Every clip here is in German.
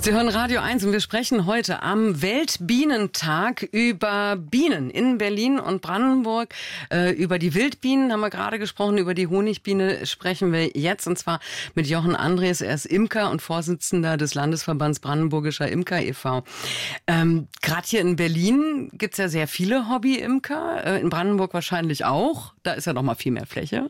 Sie hören Radio 1 und wir sprechen heute am Weltbienentag über Bienen in Berlin und Brandenburg. Über die Wildbienen haben wir gerade gesprochen, über die Honigbiene sprechen wir jetzt und zwar mit Jochen Andres. Er ist Imker und Vorsitzender des Landesverbands Brandenburgischer Imker e.V. Gerade hier in Berlin gibt's ja sehr viele Hobby-Imker, in Brandenburg wahrscheinlich auch. Da ist ja noch mal viel mehr Fläche.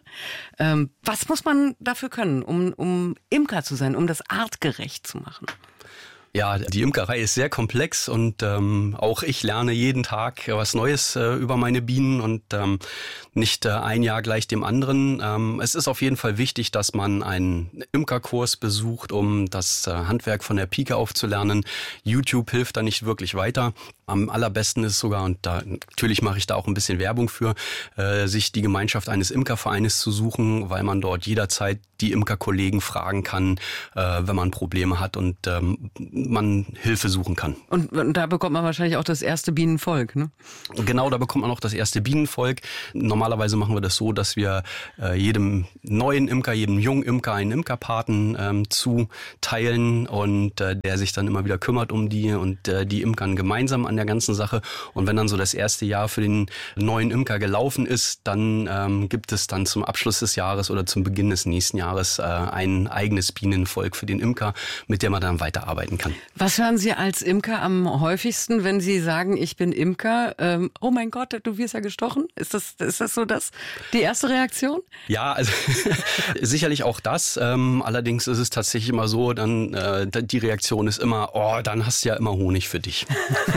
Was muss man dafür können, um Imker zu sein, um das artgerecht zu machen? Ja, die Imkerei ist sehr komplex und auch ich lerne jeden Tag was Neues über meine Bienen und nicht ein Jahr gleich dem anderen. Es ist auf jeden Fall wichtig, dass man einen Imkerkurs besucht, um das Handwerk von der Pike auf zu lernen. YouTube hilft da nicht wirklich weiter. Am allerbesten ist sogar, und da natürlich mache ich da auch ein bisschen Werbung für, sich die Gemeinschaft eines Imkervereines zu suchen, weil man dort jederzeit die Imkerkollegen fragen kann, wenn man Probleme hat und man Hilfe suchen kann. Und da bekommt man wahrscheinlich auch das erste Bienenvolk, ne? Genau, da bekommt man auch das erste Bienenvolk. Normalerweise machen wir das so, dass wir jedem neuen Imker, jedem jungen Imker einen Imkerpaten zuteilen und der sich dann immer wieder kümmert um die und die Imkern gemeinsam an der ganzen Sache. Und wenn dann so das erste Jahr für den neuen Imker gelaufen ist, dann gibt es dann zum Abschluss des Jahres oder zum Beginn des nächsten Jahres ein eigenes Bienenvolk für den Imker, mit dem man dann weiterarbeiten kann. Was hören Sie als Imker am häufigsten, wenn Sie sagen, ich bin Imker? Oh mein Gott, du wirst ja gestochen? Ist das so die erste Reaktion? Ja, also sicherlich auch das. Allerdings ist es tatsächlich immer so, dann die Reaktion ist immer, oh, dann hast du ja immer Honig für dich.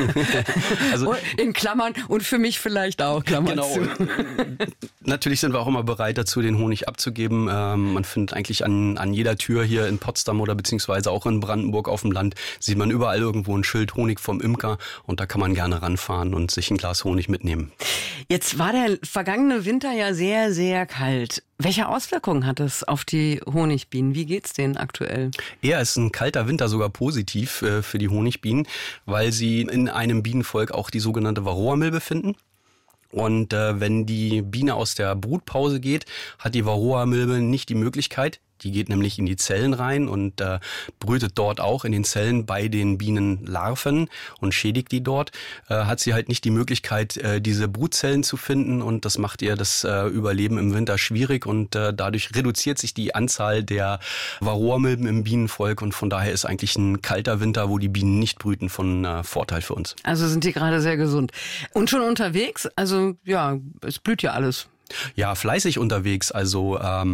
Also in Klammern und für mich vielleicht auch, Klammern genau. zu. Natürlich sind wir auch immer bereit dazu, den Honig abzugeben. Man findet eigentlich an jeder Tür hier in Potsdam oder beziehungsweise auch in Brandenburg auf dem Land, sieht man überall irgendwo ein Schild Honig vom Imker und da kann man gerne ranfahren und sich ein Glas Honig mitnehmen. Jetzt war der vergangene Winter ja sehr, sehr kalt. Welche Auswirkungen hat es auf die Honigbienen? Wie geht's denen aktuell? Eher ist ein kalter Winter sogar positiv für die Honigbienen, weil sie in einem Bienenvolk auch die sogenannte Varroamilbe finden. Und wenn die Biene aus der Brutpause geht, hat die Varroamilbe nicht die Möglichkeit, die geht nämlich in die Zellen rein und brütet dort auch in den Zellen bei den Bienenlarven und schädigt die dort. Hat sie halt nicht die Möglichkeit, diese Brutzellen zu finden und das macht ihr das Überleben im Winter schwierig und dadurch reduziert sich die Anzahl der Varroamilben im Bienenvolk und von daher ist eigentlich ein kalter Winter, wo die Bienen nicht brüten, von Vorteil für uns. Also sind die gerade sehr gesund. Und schon unterwegs? Also ja, es blüht ja alles. Ja, fleißig unterwegs. Also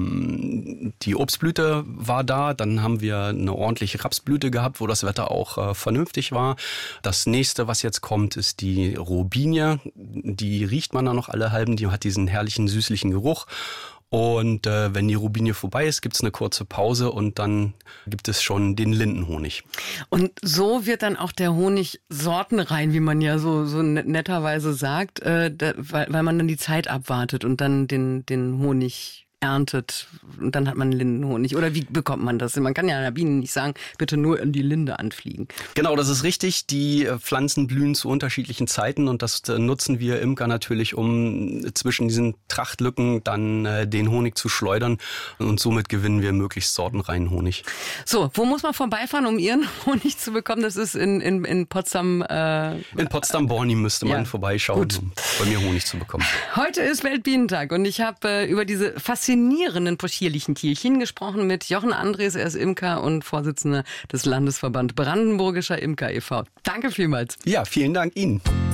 die Obstblüte war da, dann haben wir eine ordentliche Rapsblüte gehabt, wo das Wetter auch vernünftig war. Das nächste, was jetzt kommt, ist die Robinie. Die riecht man dann noch alle halben, die hat diesen herrlichen, süßlichen Geruch. Und wenn die Robinie vorbei ist, gibt's eine kurze Pause und dann gibt es schon den Lindenhonig. Und so wird dann auch der Honig sortenrein, wie man ja so netterweise sagt, weil man dann die Zeit abwartet und dann den Honig erntet und dann hat man Lindenhonig. Oder wie bekommt man das? Man kann ja einer Biene nicht sagen, bitte nur in die Linde anfliegen. Genau, das ist richtig. Die Pflanzen blühen zu unterschiedlichen Zeiten und das nutzen wir Imker natürlich, um zwischen diesen Trachtlücken dann den Honig zu schleudern und somit gewinnen wir möglichst sortenreinen Honig. So, wo muss man vorbeifahren, um Ihren Honig zu bekommen? Das ist in Potsdam. In Potsdam-Borny müsste man vorbeischauen, um bei mir Honig zu bekommen. Heute ist Weltbienentag und ich habe über diese faszinierenden possierlichen Tierchen gesprochen mit Jochen Andres. Er ist Imker und Vorsitzender des Landesverbands Brandenburgischer Imker e.V. Danke vielmals. Ja, vielen Dank Ihnen.